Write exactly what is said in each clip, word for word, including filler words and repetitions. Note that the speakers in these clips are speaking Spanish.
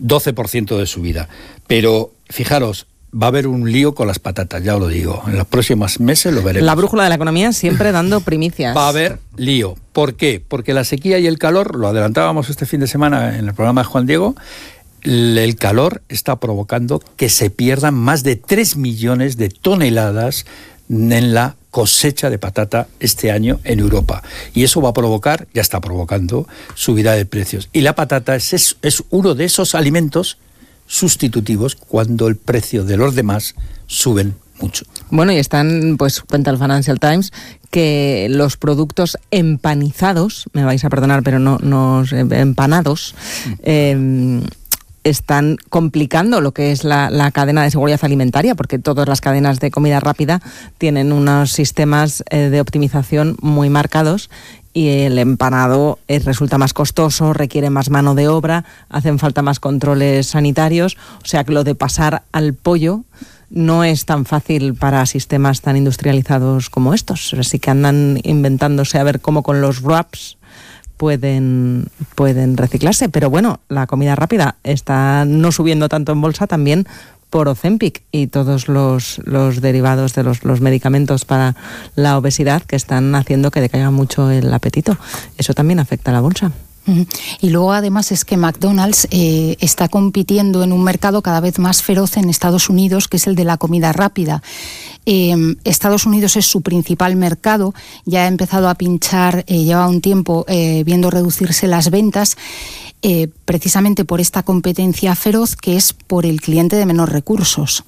doce por ciento de subida. Pero fijaros, va a haber un lío con las patatas, ya os lo digo. En los próximos meses lo veremos. La brújula de la economía siempre dando primicias. Va a haber lío. ¿Por qué? Porque la sequía y el calor, lo adelantábamos este fin de semana en el programa de Juan Diego, el calor está provocando que se pierdan más de tres millones de toneladas en la cosecha de patata este año en Europa. Y eso va a provocar, ya está provocando, subida de precios. Y la patata es, es, es uno de esos alimentos sustitutivos cuando el precio de los demás suben mucho. Bueno, y están, pues cuenta el Financial Times, que los productos empanizados, me vais a perdonar, pero no, no empanados, eh, están complicando lo que es la, la cadena de seguridad alimentaria, porque todas las cadenas de comida rápida tienen unos sistemas eh, de optimización muy marcados, y el empanado eh, resulta más costoso, requiere más mano de obra, hacen falta más controles sanitarios, o sea que lo de pasar al pollo no es tan fácil para sistemas tan industrializados como estos. Así que andan inventándose a ver cómo con los wraps pueden, pueden reciclarse. Pero bueno, la comida rápida está no subiendo tanto en bolsa también por Ozempic y todos los, los derivados de los, los medicamentos para la obesidad que están haciendo que decaiga mucho el apetito. Eso también afecta a la bolsa. Y luego además es que McDonald's eh, está compitiendo en un mercado cada vez más feroz en Estados Unidos, que es el de la comida rápida. Eh, Estados Unidos es su principal mercado, ya ha empezado a pinchar, eh, lleva un tiempo eh, viendo reducirse las ventas, eh, precisamente por esta competencia feroz que es por el cliente de menor recursos.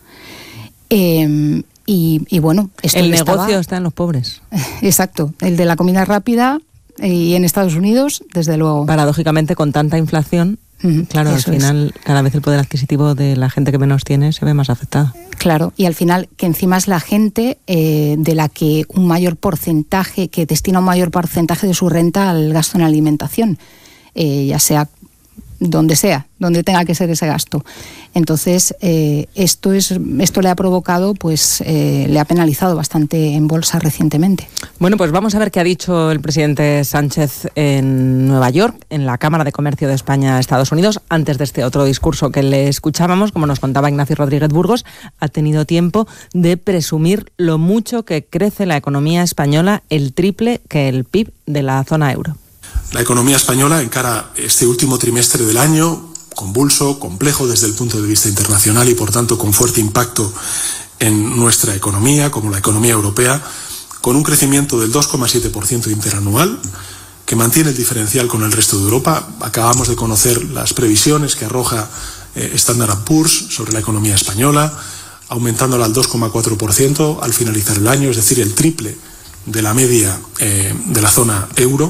Eh, y, y bueno, esto el estaba... negocio está en los pobres. Exacto, el de la comida rápida. Y en Estados Unidos, desde luego. Paradójicamente, con tanta inflación, uh-huh, claro, al final es. Cada vez el poder adquisitivo de la gente que menos tiene se ve más afectado. Claro, y al final que encima es la gente eh, de la que un mayor porcentaje, que destina un mayor porcentaje de su renta al gasto en alimentación, eh, ya sea donde sea, donde tenga que ser ese gasto. Entonces, eh, esto es esto le ha provocado, pues, eh, le ha penalizado bastante en bolsa recientemente. Bueno, pues vamos a ver qué ha dicho el presidente Sánchez en Nueva York, en la Cámara de Comercio de España, Estados Unidos, antes de este otro discurso que le escuchábamos, como nos contaba Ignacio Rodríguez Burgos, ha tenido tiempo de presumir lo mucho que crece la economía española, el triple que el P I B de la zona euro. La economía española encara este último trimestre del año convulso, complejo desde el punto de vista internacional y por tanto con fuerte impacto en nuestra economía, como la economía europea, con un crecimiento del dos coma siete por ciento interanual, que mantiene el diferencial con el resto de Europa. Acabamos de conocer las previsiones que arroja eh, Standard and Poor's sobre la economía española, aumentándola al dos coma cuatro por ciento al finalizar el año, es decir, el triple de la media eh, de la zona euro.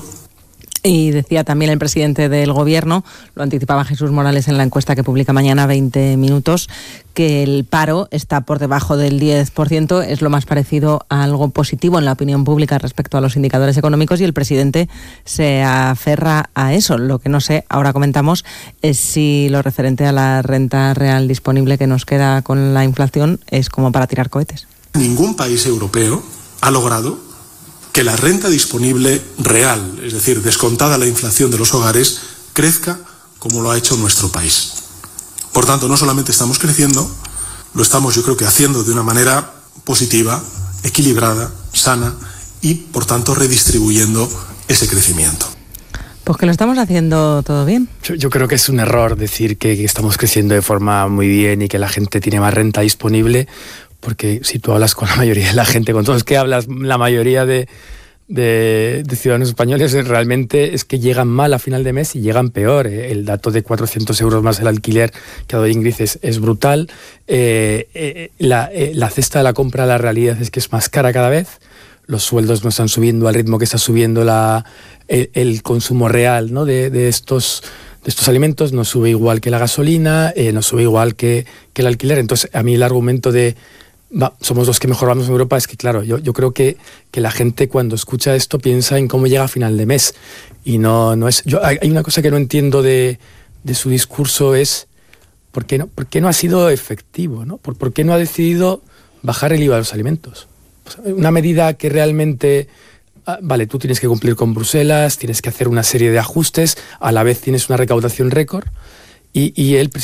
Y decía también el presidente del Gobierno, lo anticipaba Jesús Morales en la encuesta que publica mañana veinte minutos, que el paro está por debajo del diez por ciento, es lo más parecido a algo positivo en la opinión pública respecto a los indicadores económicos, y el presidente se aferra a eso. Lo que no sé, ahora comentamos, es si lo referente a la renta real disponible que nos queda con la inflación es como para tirar cohetes. Ningún país europeo ha logrado que la renta disponible real, es decir, descontada la inflación de los hogares, crezca como lo ha hecho nuestro país. Por tanto, no solamente estamos creciendo, lo estamos, yo creo que haciendo de una manera positiva, equilibrada, sana y, por tanto, redistribuyendo ese crecimiento. Pues que lo estamos haciendo todo bien. Yo, yo creo que es un error decir que, que estamos creciendo de forma muy bien y que la gente tiene más renta disponible, porque si tú hablas con la mayoría de la gente, con todos los que hablas, la mayoría de, de, de ciudadanos españoles realmente es que llegan mal a final de mes y llegan peor. El dato de cuatrocientos euros más el alquiler que ha dado Ingrid es, es brutal. Eh, eh, la, eh, la cesta de la compra, la realidad es que es más cara cada vez. Los sueldos no están subiendo al ritmo que está subiendo la, el, el consumo real, ¿no? de, de estos... de estos alimentos, no sube igual que la gasolina, eh, no sube igual que, que el alquiler. Entonces, a mí el argumento de va, somos los que mejor vamos en Europa es que, claro, yo, yo creo que, que la gente cuando escucha esto piensa en cómo llega a final de mes. Y no, no es... Yo, hay, hay una cosa que no entiendo de, de su discurso, es ¿por qué no, por qué no ha sido efectivo, ¿no? ¿Por, por qué no ha decidido bajar el I V A de los alimentos? Pues una medida que realmente... Vale, tú tienes que cumplir con Bruselas, tienes que hacer una serie de ajustes, a la vez tienes una recaudación récord y, y él